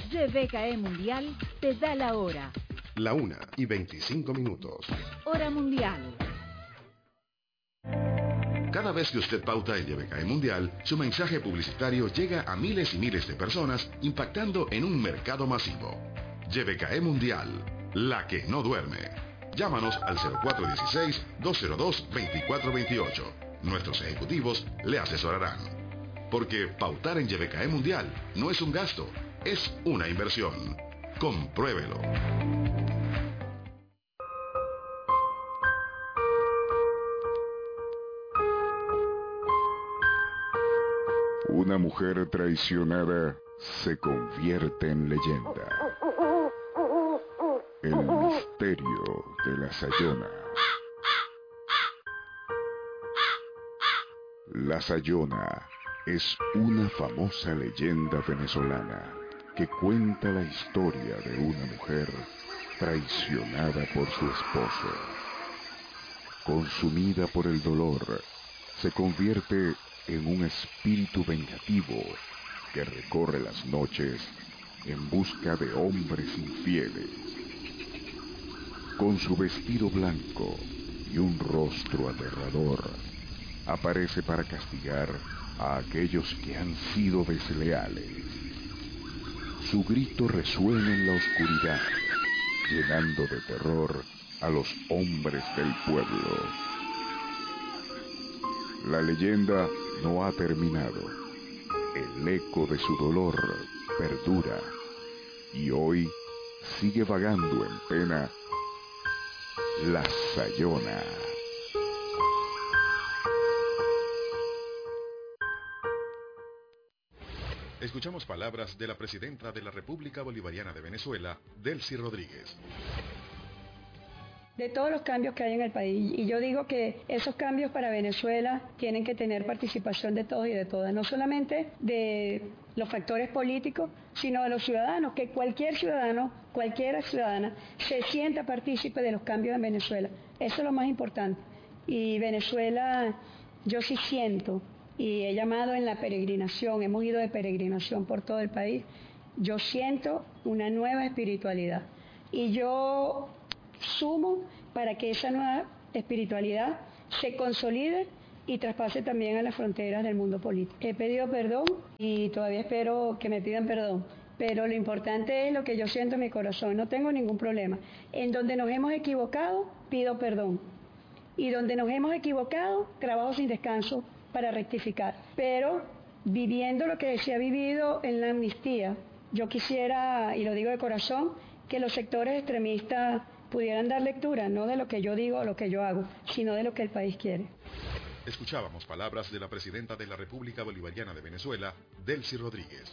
YBKE Mundial te da la hora. La 1:25. Hora mundial. Cada vez que usted pauta en YBKE Mundial, su mensaje publicitario llega a miles y miles de personas, impactando en un mercado masivo. YBKE Mundial, la que no duerme. Llámanos al 0416-202-2428. Nuestros ejecutivos le asesorarán. Porque pautar en YBKE Mundial no es un gasto, es una inversión. Compruébelo. Una mujer traicionada se convierte en leyenda. El misterio de la Sayona. La Sayona es una famosa leyenda venezolana que cuenta la historia de una mujer traicionada por su esposo. Consumida por el dolor, se convierte en un espíritu vengativo que recorre las noches en busca de hombres infieles. Con su vestido blanco y un rostro aterrador, aparece para castigar a aquellos que han sido desleales. Su grito resuena en la oscuridad, llenando de terror a los hombres del pueblo. La leyenda no ha terminado. El eco de su dolor perdura y hoy sigue vagando en pena la Sayona. Escuchamos palabras de la presidenta de la República Bolivariana de Venezuela, Delcy Rodríguez. De todos los cambios que hay en el país, y yo digo que esos cambios para Venezuela tienen que tener participación de todos y de todas, no solamente de los factores políticos, sino de los ciudadanos, que cualquier ciudadano, cualquiera ciudadana, se sienta partícipe de los cambios en Venezuela. Eso es lo más importante. Y Venezuela, yo sí siento, y he llamado en la peregrinación, hemos ido de peregrinación por todo el país, yo siento una nueva espiritualidad. Y yo sumo para que esa nueva espiritualidad se consolide y traspase también a las fronteras del mundo político. He pedido perdón y todavía espero que me pidan perdón, pero lo importante es lo que yo siento en mi corazón, no tengo ningún problema. En donde nos hemos equivocado, pido perdón. Y donde nos hemos equivocado, trabajo sin descanso para rectificar. Pero viviendo lo que se ha vivido en la amnistía, yo quisiera, y lo digo de corazón, que los sectores extremistas pudieran dar lectura, no de lo que yo digo o lo que yo hago, sino de lo que el país quiere. Escuchábamos palabras de la presidenta de la República Bolivariana de Venezuela, Delcy Rodríguez.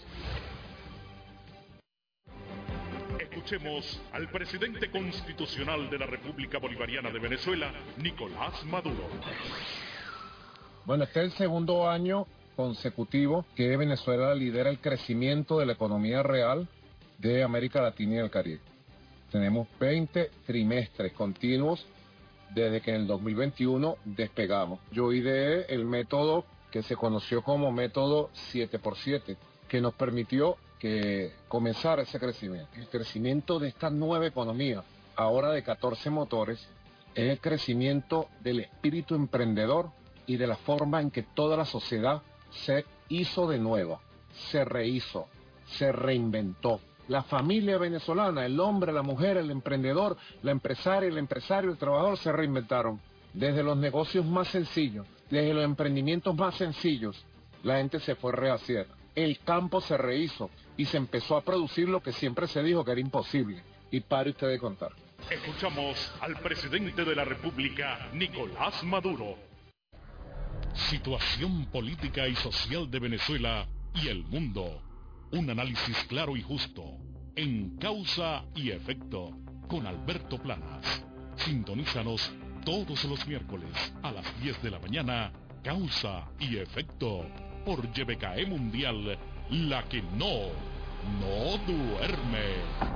Escuchemos al presidente constitucional de la República Bolivariana de Venezuela, Nicolás Maduro. Bueno, este es el segundo año consecutivo que Venezuela lidera el crecimiento de la economía real de América Latina y el Caribe. Tenemos 20 trimestres continuos desde que en el 2021 despegamos. Yo ideé el método que se conoció como método 7x7, que nos permitió que comenzara ese crecimiento. El crecimiento de esta nueva economía, ahora de 14 motores, es el crecimiento del espíritu emprendedor y de la forma en que toda la sociedad se hizo de nuevo, se rehizo, se reinventó. La familia venezolana, el hombre, la mujer, el emprendedor, la empresaria, el empresario, el trabajador se reinventaron. Desde los negocios más sencillos, desde los emprendimientos más sencillos, la gente se fue rehaciendo. El campo se rehizo y se empezó a producir lo que siempre se dijo que era imposible. Y pare usted de contar. Escuchamos al presidente de la República, Nicolás Maduro. Situación política y social de Venezuela y el mundo. Un análisis claro y justo, en Causa y Efecto, con Alberto Planas. Sintonízanos todos los miércoles a las 10 de la mañana, Causa y Efecto, por YBKE Mundial, la que no duerme.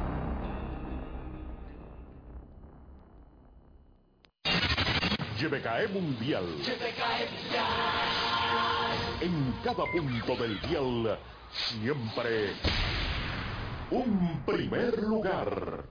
YBKE Mundial. En cada punto del dial, siempre un primer lugar.